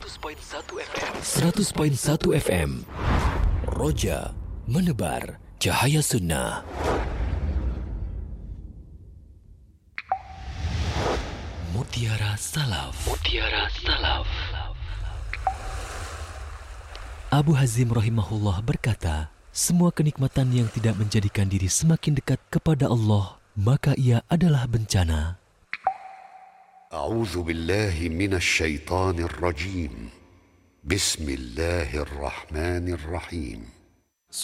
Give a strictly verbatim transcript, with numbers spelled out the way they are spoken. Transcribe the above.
seratus perpuluhan satu F M. Roja menebar cahaya sunnah. Mutiara Salaf. Mutiara Salaf. Abu Hazim rahimahullah berkata, semua kenikmatan yang tidak menjadikan diri semakin dekat kepada Allah, maka ia adalah bencana. A'udzu billahi minasy syaithanir rajim. Bismillahirrahmanirrahim.